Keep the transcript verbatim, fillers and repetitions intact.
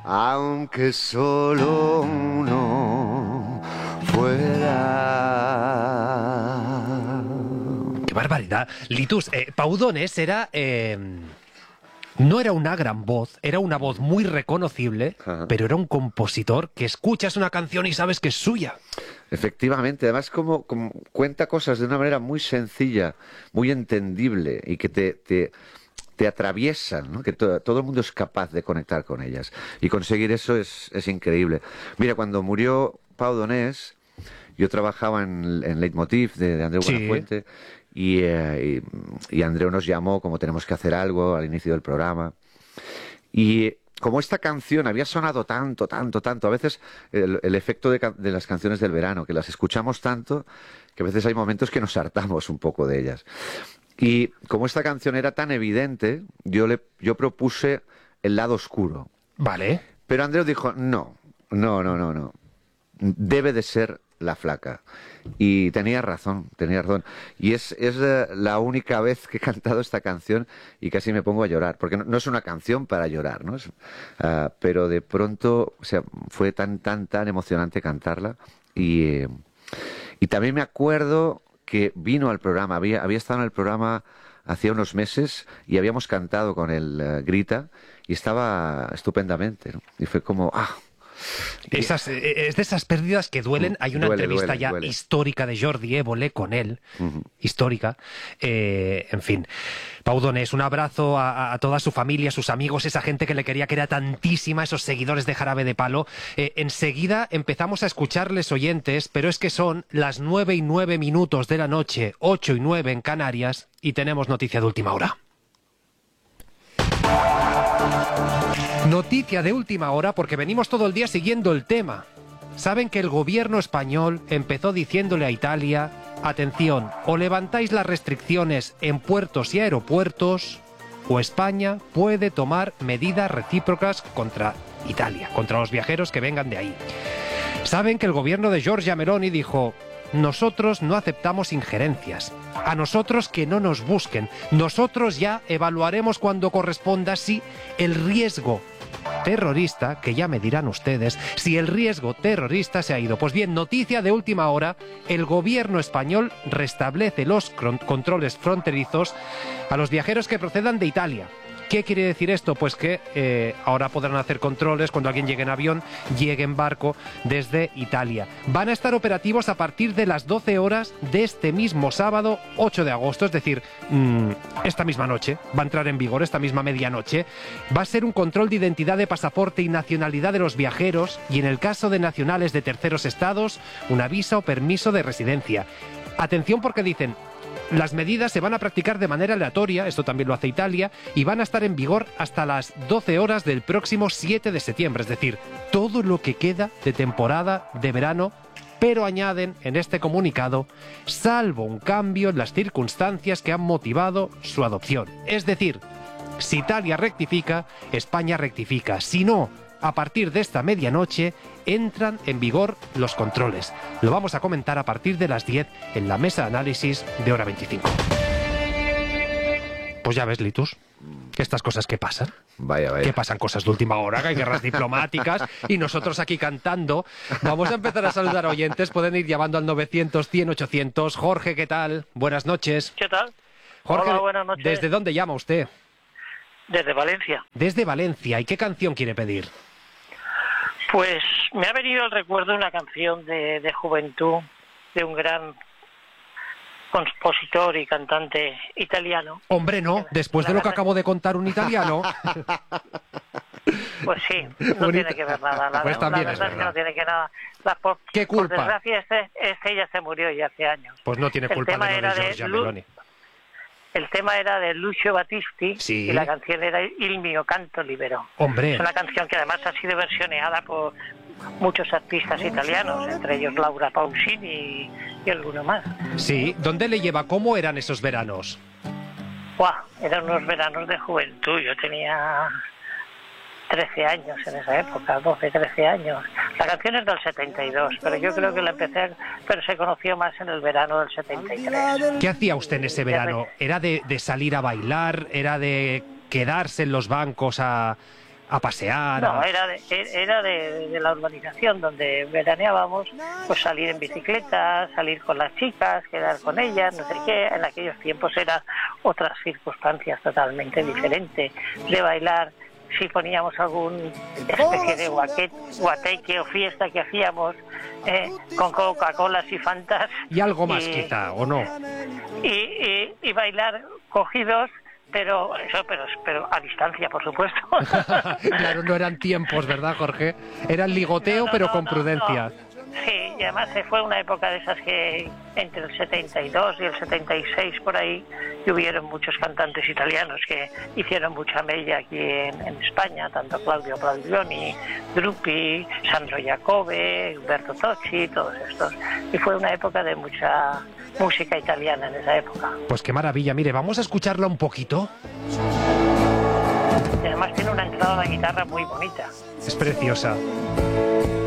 aunque solo uno fuera. ¡Qué barbaridad! Litus, eh, Pau Donés era... Eh... No era una gran voz, era una voz muy reconocible, Ajá. pero era un compositor que escuchas una canción y sabes que es suya. Efectivamente, además como, como cuenta cosas de una manera muy sencilla, muy entendible y que te, te, te atraviesan, ¿no? Que to, todo el mundo es capaz de conectar con ellas. Y conseguir eso es, es increíble. Mira, cuando murió Pau Donés, yo trabajaba en, en Leitmotiv de, de Andreu sí. Buenafuente. Y, eh, y, y Andreu nos llamó como tenemos que hacer algo al inicio del programa. Y como esta canción había sonado tanto, tanto, tanto, a veces el, el efecto de, de las canciones del verano, que las escuchamos tanto, que a veces hay momentos que nos hartamos un poco de ellas. Y como esta canción era tan evidente, yo, le, yo propuse el lado oscuro. Vale. Pero Andreu dijo, no, no, no, no, no. Debe de ser La Flaca. Y tenía razón, tenía razón. Y es, es la única vez que he cantado esta canción y casi me pongo a llorar, porque no, no es una canción para llorar, ¿no? Es, uh, pero de pronto, o sea, fue tan, tan, tan emocionante cantarla. Y, eh, y también me acuerdo que vino al programa, había, había estado en el programa hacía unos meses y habíamos cantado con el uh, Grita y estaba estupendamente, ¿no? Y fue como, ah... Esas, es de esas pérdidas que duelen. Hay una duele, entrevista duele, ya duele. histórica de Jordi Évole con él, uh-huh. histórica. Eh, en fin, Pau Donés, un abrazo a, a toda su familia, a sus amigos, esa gente que le quería, que era tantísima, esos seguidores de Jarabe de Palo. Eh, enseguida empezamos a escucharles, oyentes, pero es que son las nueve y nueve minutos de la noche, ocho y nueve en Canarias, y tenemos noticia de última hora. Noticia de última hora porque venimos todo el día siguiendo el tema. Saben que el gobierno español empezó diciéndole a Italia, atención, o levantáis las restricciones en puertos y aeropuertos, o España puede tomar medidas recíprocas contra Italia, contra los viajeros que vengan de ahí. Saben que el gobierno de Giorgia Meloni dijo, nosotros no aceptamos injerencias, a nosotros que no nos busquen, nosotros ya evaluaremos cuando corresponda si el riesgo terrorista, que ya me dirán ustedes, si el riesgo terrorista se ha ido. Pues bien, noticia de última hora, el gobierno español restablece los controles fronterizos a los viajeros que procedan de Italia. ¿Qué quiere decir esto? Pues que eh, ahora podrán hacer controles cuando alguien llegue en avión, llegue en barco desde Italia. Van a estar operativos a partir de las doce horas de este mismo sábado ocho de agosto, es decir, mmm, esta misma noche, va a entrar en vigor esta misma medianoche. Va a ser un control de identidad, de pasaporte y nacionalidad de los viajeros y en el caso de nacionales de terceros estados, una visa o permiso de residencia. Atención porque dicen... Las medidas se van a practicar de manera aleatoria, esto también lo hace Italia, y van a estar en vigor hasta las doce horas del próximo siete de septiembre, es decir, todo lo que queda de temporada de verano, pero añaden en este comunicado, salvo un cambio en las circunstancias que han motivado su adopción. Es decir, si Italia rectifica, España rectifica, si no, a partir de esta medianoche entran en vigor los controles. Lo vamos a comentar a partir de las diez en la mesa de análisis de Hora veinticinco. Pues ya ves, Litus, estas cosas que pasan. Vaya, vaya. Que pasan cosas de última hora, que hay guerras diplomáticas y nosotros aquí cantando. Vamos a empezar a saludar a oyentes. Pueden ir llamando al novecientos, cien, ochocientos. Jorge, ¿qué tal? Buenas noches. ¿Qué tal? Jorge, hola, buenas noches. ¿Desde dónde llama usted? Desde Valencia. Desde Valencia. ¿Y qué canción quiere pedir? Pues me ha venido el recuerdo de una canción de, de juventud de un gran compositor y cantante italiano. Hombre, no, después de lo que acabo de contar un italiano. Pues sí, no tiene que ver nada. La, pues también la verdad es, es que no tiene que nada. La, por, ¿Qué culpa? Por desgracia, este, este ya se murió ya hace años. Pues no tiene culpa de lo de Giorgia Meloni. El tema era de Lucio Battisti, sí. Y la canción era Il mio canto libero. Hombre. Es una canción que además ha sido versioneada por muchos artistas italianos, entre ellos Laura Pausini y, y alguno más. Sí, ¿dónde le lleva? ¿Cómo eran esos veranos? Buah, eran unos veranos de juventud. Yo tenía trece años en esa época, doce, trece años. La canción es del setenta y dos, pero yo creo que la empecé, pero se conoció más en el verano del setenta y tres. ¿Qué hacía usted en ese verano? ¿Era de, de salir a bailar? ¿Era de quedarse en los bancos a, a pasear. No, a... era de, era de, de la urbanización donde veraneábamos, pues salir en bicicleta, salir con las chicas, quedar con ellas, no sé qué. En aquellos tiempos eran otras circunstancias totalmente diferentes. De bailar, si poníamos algún especie de guaquet, guateque o fiesta que hacíamos eh, con Coca-Colas y Fantas. Y algo más y, quizá, ¿o no? Y, y, y bailar cogidos, pero eso, pero, pero a distancia, por supuesto. Claro, no eran tiempos, ¿verdad, Jorge? Era el ligoteo, No, no, pero no, con no, prudencia. no. Sí, y además se fue una época de esas que entre el setenta y dos y el setenta y seis por ahí, que hubieron muchos cantantes italianos que hicieron mucha mella aquí en, en España, tanto Claudio Claudioni, Drupi, Sandro Jacobe, Umberto Tocci, todos estos. Y fue una época de mucha música italiana en esa época. Pues qué maravilla, mire, vamos a escucharla un poquito. Y además tiene una entrada a la guitarra muy bonita. Es preciosa.